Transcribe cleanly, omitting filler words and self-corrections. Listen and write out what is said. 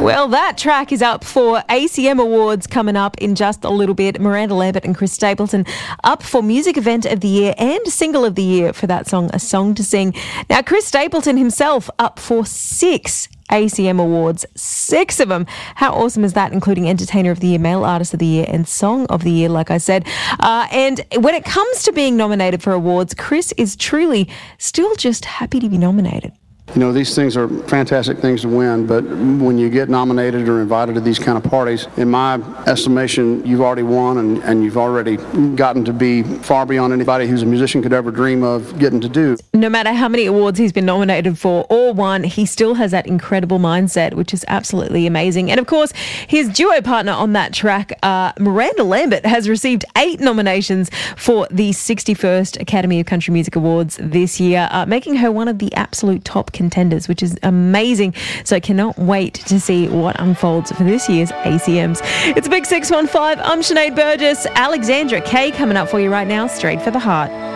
Well, that track is up for ACM Awards coming up in just a little bit. Miranda Lambert and Chris Stapleton up for Music Event of the Year and Single of the Year for that song, A Song to Sing. Now, Chris Stapleton himself up for 6 ACM Awards, 6 of them. How awesome is that, including Entertainer of the Year, Male Artist of the Year and Song of the Year, like I said. And when it comes to being nominated for awards, Chris is truly still just happy to be nominated. You know, these things are fantastic things to win, but when you get nominated or invited to these kind of parties, in my estimation, you've already won and you've already gotten to be far beyond anybody who's a musician could ever dream of getting to do. No matter how many awards he's been nominated for or won, he still has that incredible mindset, which is absolutely amazing. And of course, his duo partner on that track, Miranda Lambert, has received 8 nominations for the 61st Academy of Country Music Awards this year, making her one of the absolute top contenders, which is amazing. So I cannot wait to see what unfolds for this year's ACMs. It's Big 615. I'm Sinead Burgess. Alexandra Kay coming up for you right now, straight for the heart.